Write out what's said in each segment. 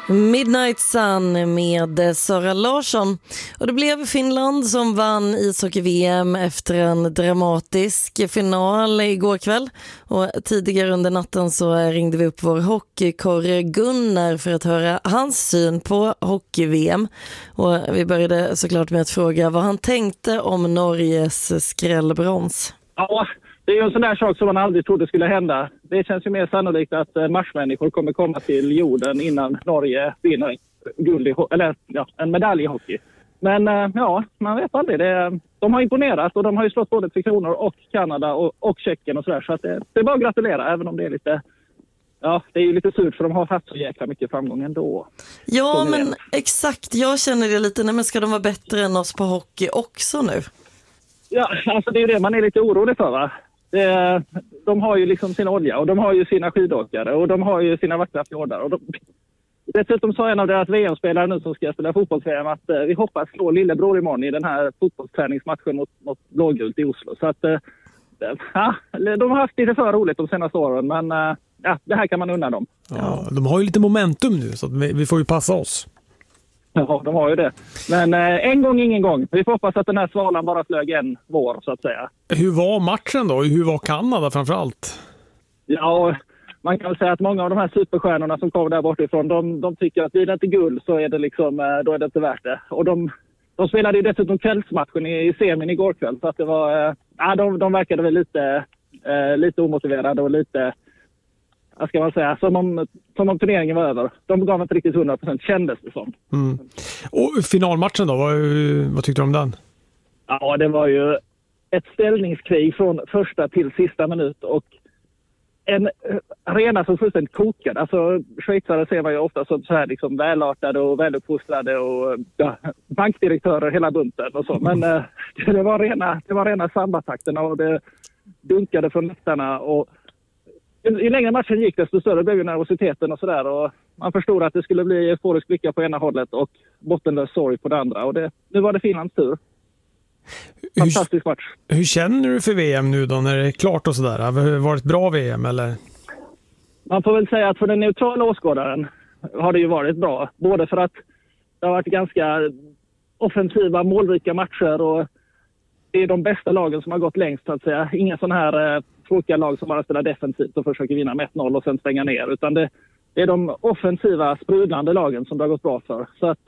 Midnight Sun med Sara Larsson. Och det blev Finland som vann ishockey-VM efter en dramatisk final igår kväll. Och tidigare under natten så ringde vi upp vår hockeykorre Gunnar för att höra hans syn på hockey-VM. Och vi började såklart med att fråga vad han tänkte om Norges skrällbrons. Ja, det är ju en sån där sak som man aldrig trodde skulle hända. Det känns ju mer sannolikt att marsmänniskor kommer komma till jorden innan Norge vinner en medalj i hockey. Men ja, man vet aldrig. De har imponerat och de har ju slått både Tre Kronor och Kanada och Tjeckien och sådär. Så att det är bara att gratulera, även om det är lite... Ja, det är ju lite surt för de har haft så jäkla mycket framgång ändå. Ja, men exakt. Jag känner det lite. Nej, men ska de vara bättre än oss på hockey också nu? Ja, alltså det är ju det man är lite orolig för, va? De har ju liksom sin olja och de har ju sina skidåkare och de har ju sina vackra fjordar. Dessutom sa en av deras VM-spelare nu som ska spela fotbolls-VM att vi hoppas slå lillebror imorgon i den här fotbollsträningsmatchen mot blågult i Oslo. Så att de har haft lite för roligt de senaste åren, men det här kan man unna dem. Ja, de har ju lite momentum nu så att vi får ju passa oss. Ja, de har ju det. Men en gång, ingen gång. Vi får hoppas att den här svalan bara flög en vår, så att säga. Hur var matchen då? Hur var Kanada framförallt? Ja, man kan väl säga att många av de här superstjärnorna som kommer där bortifrån, de tycker att blir det inte guld så är det liksom, då är det inte värt det. Och de spelade ju dessutom kvällsmatchen i semin igår kväll, så att det var, de verkade väl lite omotiverade och lite... Jag ska man säga, som om turneringen var över. De gav inte riktigt 100%, kändes det som. Mm. Och finalmatchen då, vad tyckte du om den? Ja, det var ju ett ställningskrig från första till sista minut och en arena som fullständigt kokade. Alltså, schweizare ser man ju ofta som så här liksom välartade och väluppfostrade och bankdirektörer hela bunten och så. Men det var rena sambatakterna och det dunkade från läktarna och ju längre matchen gick desto större blev ju nervositeten och sådär och man förstod att det skulle bli euforisk blicka på ena hållet och bottenlös sorg på det andra och nu var det Finlands tur. Fantastisk match. Hur känner du för VM nu då när det är klart och sådär? Har det varit bra VM eller? Man får väl säga att för den neutrala åskådaren har det ju varit bra. Både för att det har varit ganska offensiva, målrika matcher och det är de bästa lagen som har gått längst så att säga. Inga sådana här tråkiga lag som bara spelar defensivt och försöker vinna med 1-0 och sen stänga ner. Utan det är de offensiva, sprudlande lagen som det har gått bra för. Så att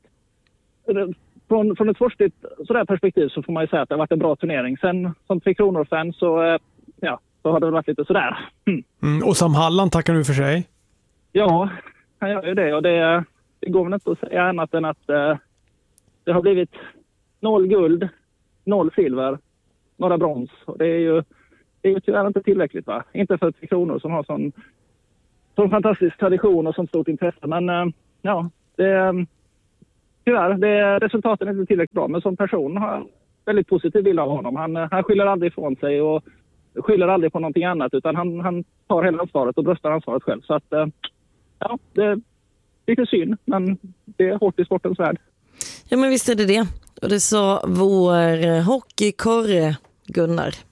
från ett sportsligt sådär perspektiv så får man ju säga att det har varit en bra turnering. Sen som Tre Kronor-fan så har det varit lite sådär. Och Sam Halland tackar du för sig? Ja, han gör ju det. Och det går väl inte att säga annat än att det har blivit 0 guld, 0 silver, några brons. Och det är ju tyvärr inte tillräckligt, va? Inte för Tre Kronor som har sån fantastisk tradition och sånt stort intresse. Men tyvärr, resultaten är inte tillräckligt bra. Men som person har jag väldigt positiv bild av honom. Han skyller aldrig ifrån sig och skyller aldrig på någonting annat. Utan han tar hela ansvaret och bröstar ansvaret själv. Så att, det är lite synd. Men det är hårt i sportens värld. Ja, men visst är det. Och det sa vår hockeykorre Gunnar.